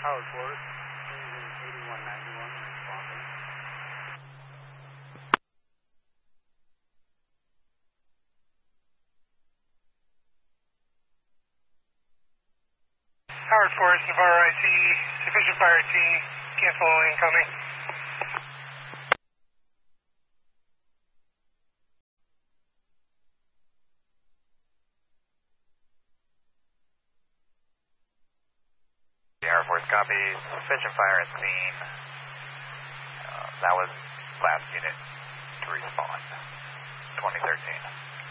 Howard Forest, engine 8191 responding. Howard Forest, Navarro IC, sufficient fire at sea, cancel incoming. Air Force copy, sufficient fire at scene. That was last unit to respond, 2013.